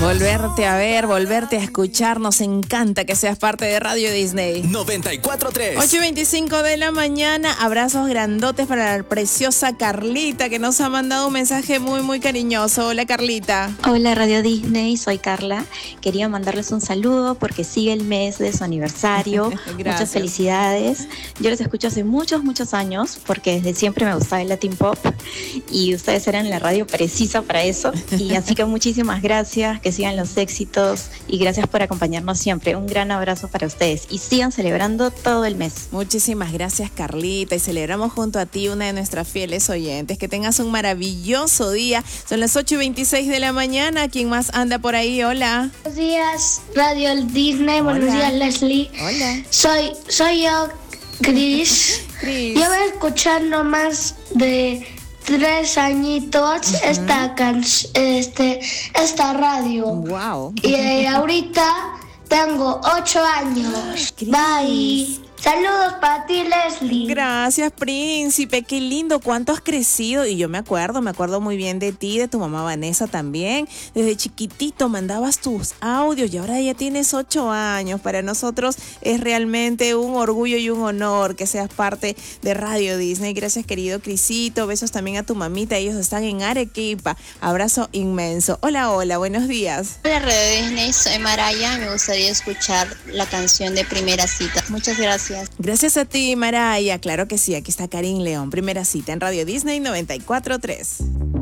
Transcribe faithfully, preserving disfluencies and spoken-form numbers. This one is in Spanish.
Volverte a ver, volverte a escuchar, nos encanta que seas parte de Radio Disney. noventa y cuatro punto tres. ocho y veinticinco de la mañana, abrazos grandotes para la preciosa Carlita que nos ha mandado un mensaje muy muy cariñoso. Hola Carlita. Hola Radio Disney, soy Carla. Quería mandarles un saludo porque sigue el mes de su aniversario. Muchas felicidades. Yo les escucho hace muchos, muchos años porque desde siempre me gustaba el Latin Pop y ustedes eran la radio precisa para eso. Y así que muchísimas gracias, que sigan los éxitos y gracias por acompañarnos siempre. Un gran abrazo para ustedes y sigan celebrando todo el mes. Muchísimas gracias Carlita y celebramos junto a ti, una de nuestras fieles oyentes. Que tengas un maravilloso día. Son las ocho y veintiséis de la mañana. ¿Quién más anda por ahí? Hola. Buenos días Radio Disney. Hola. Buenos días Leslie. Hola. Soy, soy yo, Cris. Cris. Llevo escuchando más de tres añitos uh-huh. esta can- este esta radio. Wow. Y eh, ahorita tengo ocho años. Cris. Bye. Saludos para ti, Leslie. Gracias, príncipe. Qué lindo, cuánto has crecido. Y yo me acuerdo, me acuerdo muy bien de ti, de tu mamá Vanessa también. Desde chiquitito mandabas tus audios y ahora ya tienes ocho años. Para nosotros es realmente un orgullo y un honor que seas parte de Radio Disney. Gracias, querido Crisito. Besos también a tu mamita. Ellos están en Arequipa. Abrazo inmenso. Hola, hola, buenos días. Hola, Radio Disney. Soy Maraya. Me gustaría escuchar la canción de Primera Cita. Muchas gracias. Gracias a ti, Maraya. Claro que sí, aquí está Karin León. Primera cita en Radio Disney noventa y cuatro punto tres.